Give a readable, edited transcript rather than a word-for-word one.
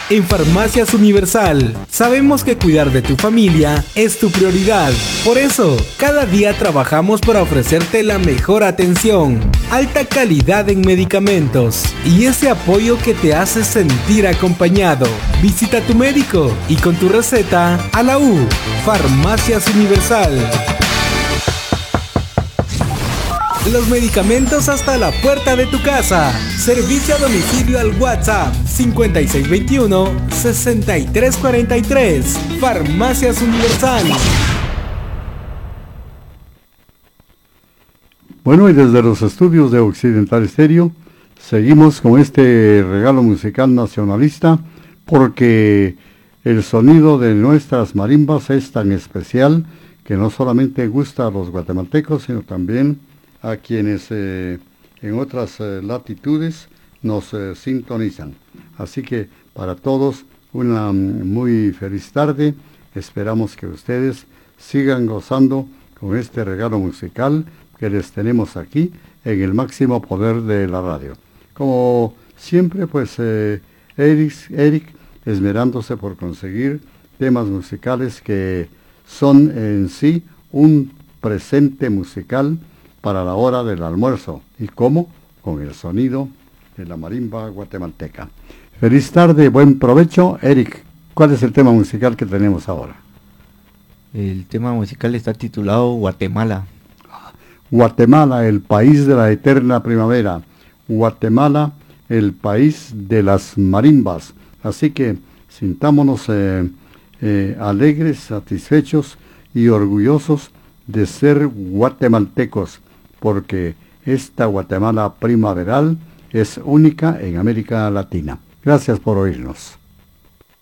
En Farmacias Universal, sabemos que cuidar de tu familia es tu prioridad. Por eso, cada día trabajamos para ofrecerte la mejor atención, alta calidad en medicamentos y ese apoyo que te hace sentir acompañado. Visita a tu médico y con tu receta a la U. Farmacias Universal. Los medicamentos hasta la puerta de tu casa. Servicio a domicilio al WhatsApp 5621-6343. Farmacias Universal. Bueno, y desde los estudios de Occidental Estéreo, seguimos con este regalo musical nacionalista, porque el sonido de nuestras marimbas es tan especial que no solamente gusta a los guatemaltecos, sino también a quienes en otras latitudes nos sintonizan. Así que para todos una muy feliz tarde. Esperamos que ustedes sigan gozando con este regalo musical que les tenemos aquí en el máximo poder de la radio. Como siempre, pues Eric esmerándose por conseguir temas musicales que son en sí un presente musical para la hora del almuerzo. ¿Y cómo? Con el sonido de la marimba guatemalteca. Feliz tarde, buen provecho. Eric, ¿cuál es el tema musical que tenemos ahora? El tema musical está titulado Guatemala. Guatemala, el país de la eterna primavera. Guatemala, el país de las marimbas. Así que sintámonos alegres, satisfechos y orgullosos de ser guatemaltecos, porque esta Guatemala primaveral es única en América Latina. Gracias por oírnos.